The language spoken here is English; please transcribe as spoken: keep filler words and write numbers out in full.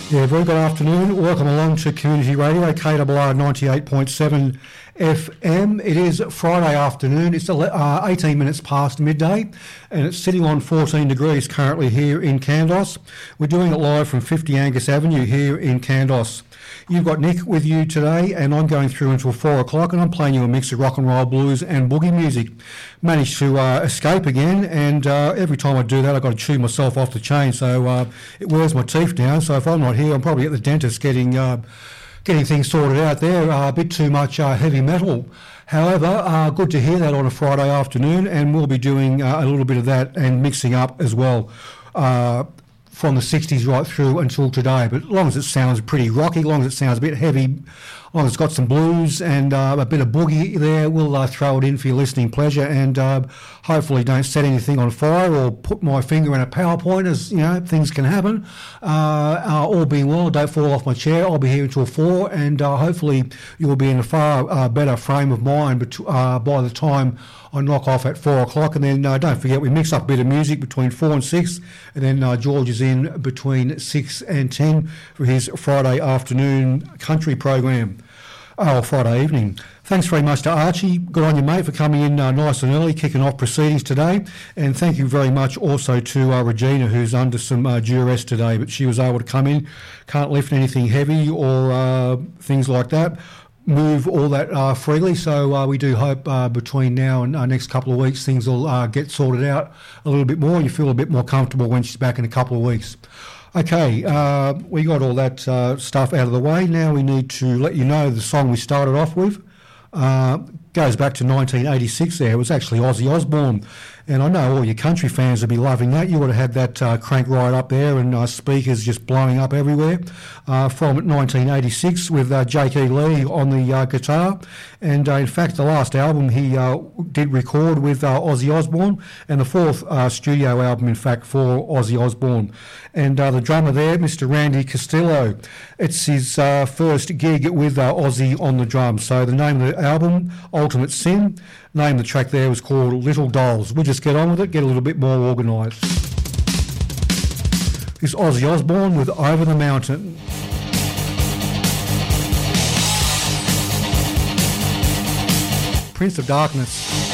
Yeah, very good afternoon. Welcome along to Community Radio, K R R ninety-eight point seven F M. It is Friday afternoon. It's uh, eighteen minutes past midday, and it's sitting on fourteen degrees currently here in Kandos. We're doing it live from fifty Angus Avenue here in Kandos. You've got Nick with you today, and I'm going through until four o'clock, and I'm playing you a mix of rock and roll, blues and boogie music. Managed to uh, escape again, and uh, every time I do that, I've got to chew myself off the chain, so uh, it wears my teeth down. So if I'm not here, I'm probably at the dentist getting uh, getting things sorted out there. Uh, a bit too much uh, heavy metal. However, uh, good to hear that on a Friday afternoon, and we'll be doing uh, a little bit of that and mixing up as well. Uh, from the sixties right through until today, but as long as it sounds pretty rocky, as long as it sounds a bit heavy, as long as it's got some blues and uh, a bit of boogie there, we'll uh, throw it in for your listening pleasure, and uh, hopefully don't set anything on fire or put my finger in a PowerPoint, as you know, things can happen. Uh, uh, all being well, don't fall off my chair. I'll be here until four, and uh, hopefully you'll be in a far uh, better frame of mind bet- uh, by the time I knock off at four o'clock, and then uh, don't forget we mix up a bit of music between four and six, and then uh, George is in between six and ten for his Friday afternoon country program. Oh, Friday evening. Thanks very much to Archie. Good on you, mate, for coming in uh, nice and early, kicking off proceedings today. And thank you very much also to uh, Regina, who's under some uh, duress today, but she was able to come in, can't lift anything heavy or uh, things like that. Move all that uh, freely, so uh, we do hope uh, between now and uh, next couple of weeks things will uh, get sorted out a little bit more and you feel a bit more comfortable when she's back in a couple of weeks. Okay, uh, we got all that uh, stuff out of the way. Now we need to let you know the song we started off with uh, goes back to nineteen eighty-six there. It was actually Ozzy Osbourne. And I know all your country fans would be loving that. You would have had that uh, crank right up there and uh, speakers just blowing up everywhere. Uh, from nineteen eighty-six with uh, Jake E. Lee on the uh, guitar. And uh, in fact, the last album he uh, did record with uh, Ozzy Osbourne, and the fourth uh, studio album, in fact, for Ozzy Osbourne. And uh, the drummer there, Mister Randy Castillo. It's his uh, first gig with uh, Ozzy on the drums. So the name of the album, Ultimate Sin. Name of the track there was called Little Dolls. We'll just get on with it, get a little bit more organised. This is Ozzy Osbourne with Over the Mountain. Prince of Darkness.